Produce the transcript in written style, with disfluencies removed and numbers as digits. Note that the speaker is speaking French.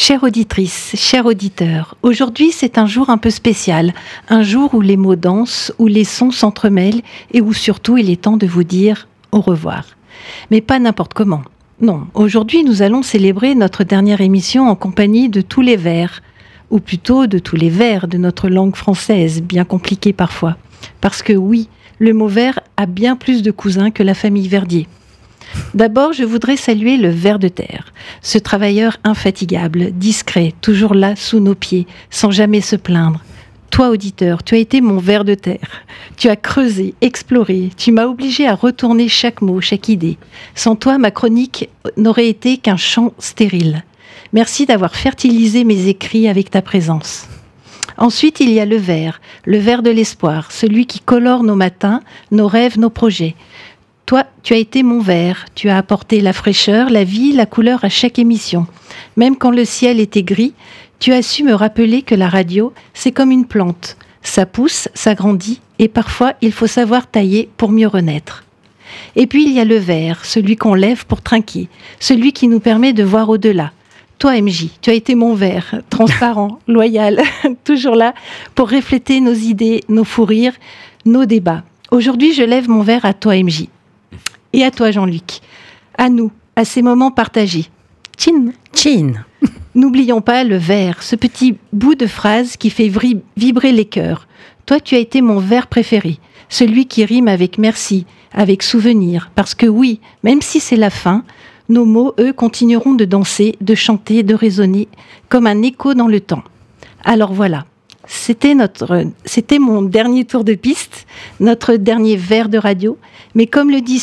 Chère auditrice, chers auditeurs, aujourd'hui c'est un jour un peu spécial, un jour où les mots dansent, où les sons s'entremêlent et où surtout il est temps de vous dire au revoir. Mais pas n'importe comment. Non, aujourd'hui nous allons célébrer notre dernière émission en compagnie de tous les vers, ou plutôt de tous les vers de notre langue française, bien compliquée parfois. Parce que oui, le mot vers a bien plus de cousins que la famille Verdier. D'abord, je voudrais saluer le ver de terre, ce travailleur infatigable, discret, toujours là sous nos pieds, sans jamais se plaindre. Toi, auditeur, tu as été mon ver de terre. Tu as creusé, exploré, tu m'as obligé à retourner chaque mot, chaque idée. Sans toi, ma chronique n'aurait été qu'un chant stérile. Merci d'avoir fertilisé mes écrits avec ta présence. Ensuite, il y a le ver de l'espoir, celui qui colore nos matins, nos rêves, nos projets. Toi, tu as été mon ver, tu as apporté la fraîcheur, la vie, la couleur à chaque émission. Même quand le ciel était gris, tu as su me rappeler que la radio, c'est comme une plante. Ça pousse, ça grandit, et parfois il faut savoir tailler pour mieux renaître. Et puis il y a le ver, celui qu'on lève pour trinquer, celui qui nous permet de voir au-delà. Toi, MJ, tu as été mon ver, transparent, loyal, toujours là pour refléter nos idées, nos fous rires, nos débats. Aujourd'hui, je lève mon verre à toi, MJ. Et à toi, Jean-Luc. À nous, à ces moments partagés. Tchin. Tchin. N'oublions pas le vers, ce petit bout de phrase qui fait vibrer les cœurs. Toi, tu as été mon vers préféré, celui qui rime avec merci, avec souvenir. Parce que oui, même si c'est la fin, nos mots, eux, continueront de danser, de chanter, de résonner, comme un écho dans le temps. Alors voilà. C'était mon dernier tour de piste, notre dernier vers de radio. Mais comme le dit